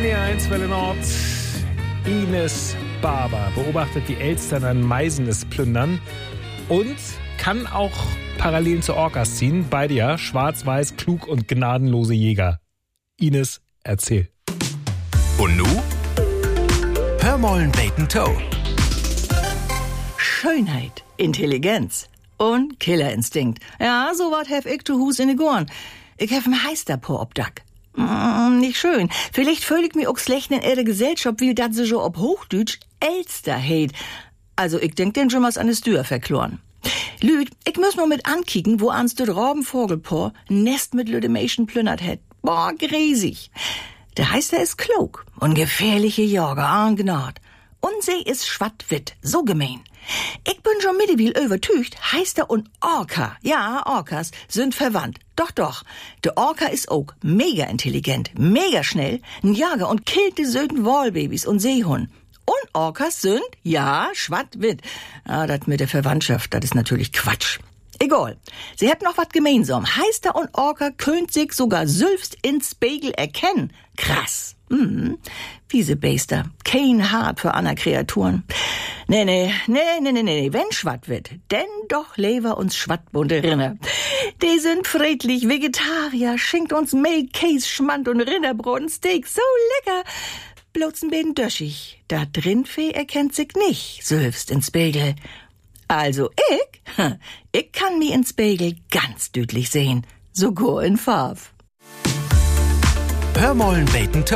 NDR1 Welle Nord. Ines Barber beobachtet, wie Elstern an Maisenes plündern und kann auch Parallelen zu Orcas ziehen. Beide ja schwarz-weiß, klug und gnadenlose Jäger. Ines, erzähl. Und nu? Hör mollen Bacon Toe. Schönheit, Intelligenz und Killerinstinkt. Ja, so wat hef ich zu Hus in de Gorn. Ich hef ein Heister po obdak. Nicht schön. Vielleicht fühl ich mich auch schlecht in ihre Gesellschaft, wie dat sie so ob Hochdeutsch Elster heit. Also ich denk den schon was an de Stür verkloren. Lüd, ich muss mal mit ankicken, wo ans de Robbenvogelpaar Nest mit Lüdemation plündert het. Boah, gräsig. Der Heister ist klug und gefährliche Jäger an Gnad. Und sie ist schwattwitt, so gemein. Ich bin schon mittlerweile übertücht, Heister und Orca, ja, Orcas, sind verwandt. Doch. Der Orca ist auch mega intelligent, mega schnell, ein Jager und killt die söden Wallbabys und Seehund. Und Orcas sind, ja, schwattwitt. Ja, das mit der Verwandtschaft, das ist natürlich Quatsch. Egal. Sie hätten noch was gemeinsam. Heister und Orca könnt sich sogar selbst ins Spiegel erkennen. Krass. Diese Beister. Kein Hart für andere Kreaturen. Nee. Wenn schwatt wird, denn doch lever uns schwattbunte Rinne. Die sind friedlich, Vegetarier, schenkt uns Mehl, Käse, Schmand und Rinderbrot und Steak. So lecker. Bloß ein bisschen döschig. Da Rindvieh erkennt sich nicht selbst ins Spiegel. Also ich kann mich ins Spiegel ganz deutlich sehen. Sogar in Farb. Hör mollen Bacon Toe.